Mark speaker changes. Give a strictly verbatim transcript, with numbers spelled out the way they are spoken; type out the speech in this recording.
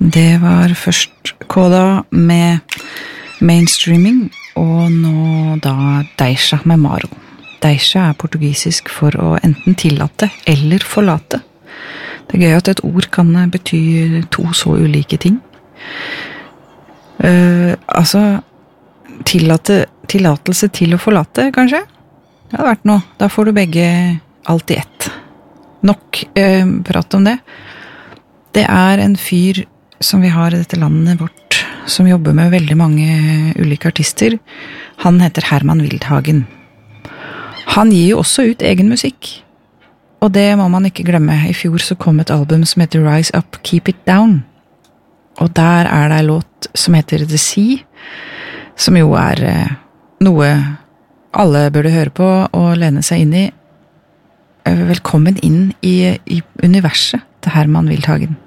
Speaker 1: Det var først Koda med mainstreaming, og nå da Deixa med Maro. Deixa er portugisisk for å enten tillate eller forlate. Det er gøy at et ord kan bety to så ulike ting. Uh, altså, tillate, tillatelse til å forlate, kanskje? Det hadde vært noe. Da får du begge alt i ett. Nok uh, prat om det. Det er en fyr som vi har i dette landet vårt, som jobber med veldig mange ulike artister. Han heter Herman Wildhagen. Han gir jo også ut egen musikk. Og det må man ikke glemme. I fjor så kom et album som heter Rise Up, Keep It Down. Og der er det en låt som heter The Sea, som jo er eh, noe alle burde høre på og lene seg inn i. Velkommen inn i, i universet til Herman Wildhagen.